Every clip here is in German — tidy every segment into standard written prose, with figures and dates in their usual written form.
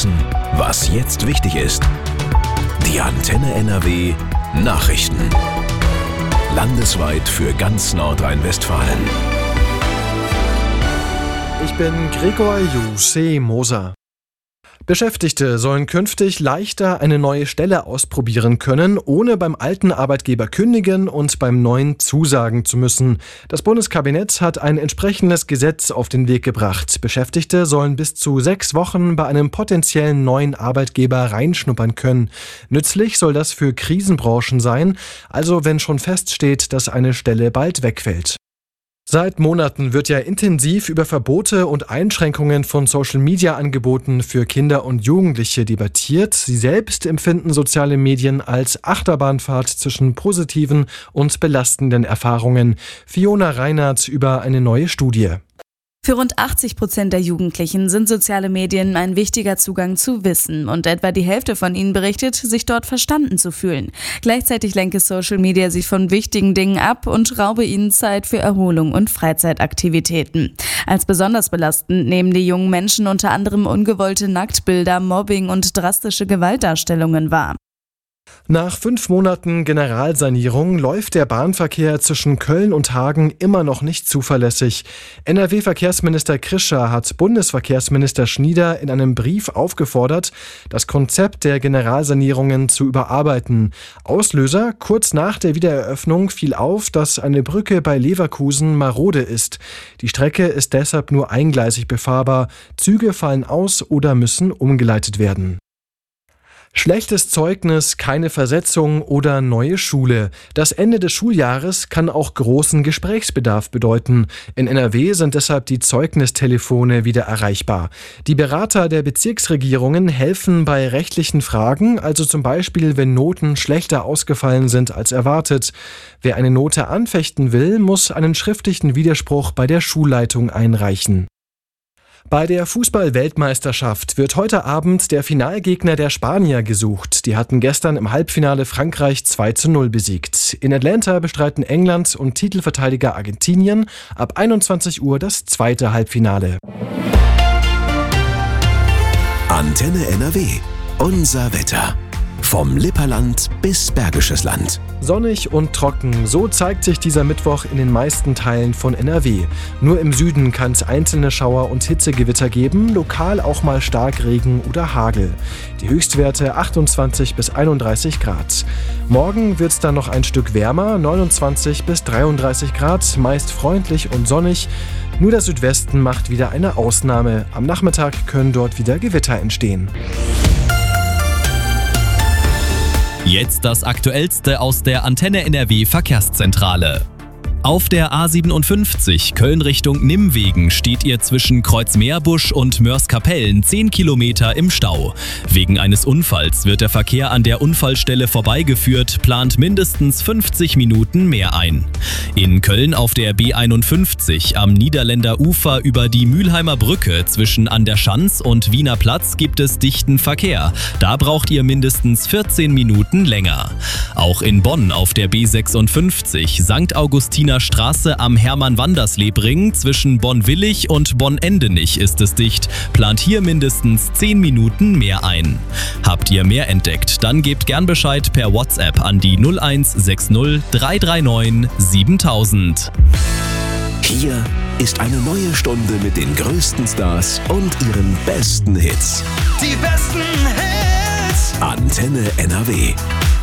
wissen, was jetzt wichtig ist. Die Antenne NRW Nachrichten. Landesweit für ganz Nordrhein-Westfalen. Ich bin Gregor Moser. Beschäftigte sollen künftig leichter eine neue Stelle ausprobieren können, ohne beim alten Arbeitgeber kündigen und beim neuen zusagen zu müssen. Das Bundeskabinett hat ein entsprechendes Gesetz auf den Weg gebracht. Beschäftigte sollen bis zu 6 Wochen bei einem potenziellen neuen Arbeitgeber reinschnuppern können. Nützlich soll das für Krisenbranchen sein, also wenn schon feststeht, dass eine Stelle bald wegfällt. Seit Monaten wird ja intensiv über Verbote und Einschränkungen von Social-Media-Angeboten für Kinder und Jugendliche debattiert. Sie selbst empfinden soziale Medien als Achterbahnfahrt zwischen positiven und belastenden Erfahrungen. Fiona Reinhardt über eine neue Studie. Für rund 80% der Jugendlichen sind soziale Medien ein wichtiger Zugang zu Wissen und etwa die Hälfte von ihnen berichtet, sich dort verstanden zu fühlen. Gleichzeitig lenke Social Media sie von wichtigen Dingen ab und raube ihnen Zeit für Erholung und Freizeitaktivitäten. Als besonders belastend nehmen die jungen Menschen unter anderem ungewollte Nacktbilder, Mobbing und drastische Gewaltdarstellungen wahr. Nach 5 Monaten Generalsanierung läuft der Bahnverkehr zwischen Köln und Hagen immer noch nicht zuverlässig. NRW-Verkehrsminister Krischer hat Bundesverkehrsminister Schnieder in einem Brief aufgefordert, das Konzept der Generalsanierungen zu überarbeiten. Auslöser: kurz nach der Wiedereröffnung fiel auf, dass eine Brücke bei Leverkusen marode ist. Die Strecke ist deshalb nur eingleisig befahrbar. Züge fallen aus oder müssen umgeleitet werden. Schlechtes Zeugnis, keine Versetzung oder neue Schule. Das Ende des Schuljahres kann auch großen Gesprächsbedarf bedeuten. In NRW sind deshalb die Zeugnistelefone wieder erreichbar. Die Berater der Bezirksregierungen helfen bei rechtlichen Fragen, also zum Beispiel, wenn Noten schlechter ausgefallen sind als erwartet. Wer eine Note anfechten will, muss einen schriftlichen Widerspruch bei der Schulleitung einreichen. Bei der Fußball-Weltmeisterschaft wird heute Abend der Finalgegner der Spanier gesucht. Die hatten gestern im Halbfinale Frankreich 2:0 besiegt. In Atlanta bestreiten England und Titelverteidiger Argentinien ab 21 Uhr das zweite Halbfinale. Antenne NRW. Unser Wetter. Vom Lipperland bis Bergisches Land. Sonnig und trocken, so zeigt sich dieser Mittwoch in den meisten Teilen von NRW. Nur im Süden kann es einzelne Schauer und Hitzegewitter geben, lokal auch mal Starkregen oder Hagel. Die Höchstwerte 28 bis 31 Grad. Morgen wird es dann noch ein Stück wärmer, 29 bis 33 Grad, meist freundlich und sonnig. Nur der Südwesten macht wieder eine Ausnahme. Am Nachmittag können dort wieder Gewitter entstehen. Jetzt das Aktuellste aus der Antenne NRW Verkehrszentrale. Auf der A57 Köln Richtung Nimwegen steht ihr zwischen Kreuzmeerbusch und Mörs-Kapellen 10 Kilometer im Stau. Wegen eines Unfalls wird der Verkehr an der Unfallstelle vorbeigeführt, plant mindestens 50 Minuten mehr ein. In Köln auf der B51 am Niederländer Ufer über die Mülheimer Brücke zwischen An der Schanz und Wiener Platz gibt es dichten Verkehr. Da braucht ihr mindestens 14 Minuten länger. Auch in Bonn auf der B56 St. Augustiner Straße am Hermann-Wandersleb-Ring zwischen Bonn-Willig und Bonn-Endenich ist es dicht. Plant hier mindestens 10 Minuten mehr ein. Habt ihr mehr entdeckt? Dann gebt gern Bescheid per WhatsApp an die 0160 339 7000. Hier ist eine neue Stunde mit den größten Stars und ihren besten Hits. Die besten Hits! Antenne NRW.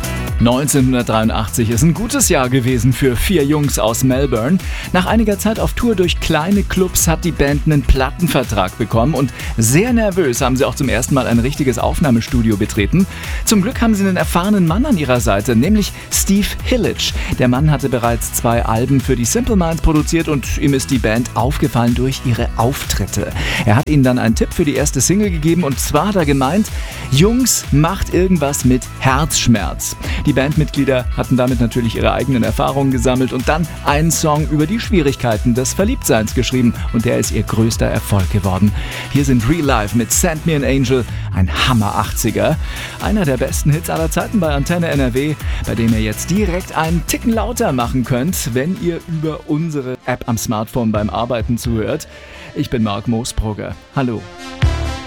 1983 ist ein gutes Jahr gewesen für 4 Jungs aus Melbourne. Nach einiger Zeit auf Tour durch kleine Clubs hat die Band einen Plattenvertrag bekommen und sehr nervös haben sie auch zum ersten Mal ein richtiges Aufnahmestudio betreten. Zum Glück haben sie einen erfahrenen Mann an ihrer Seite, nämlich Steve Hillage. Der Mann hatte bereits 2 Alben für die Simple Minds produziert und ihm ist die Band aufgefallen durch ihre Auftritte. Er hat ihnen dann einen Tipp für die erste Single gegeben und zwar hat er gemeint: Jungs, macht irgendwas mit Herzschmerz. Die Bandmitglieder hatten damit natürlich ihre eigenen Erfahrungen gesammelt und dann einen Song über die Schwierigkeiten des Verliebtseins geschrieben und der ist ihr größter Erfolg geworden. Hier sind Real Life mit Send Me an Angel, ein Hammer-80er. Einer der besten Hits aller Zeiten bei Antenne NRW, bei dem ihr jetzt direkt einen Ticken lauter machen könnt, wenn ihr über unsere App am Smartphone beim Arbeiten zuhört. Ich bin Marc Moosbrugger. Hallo.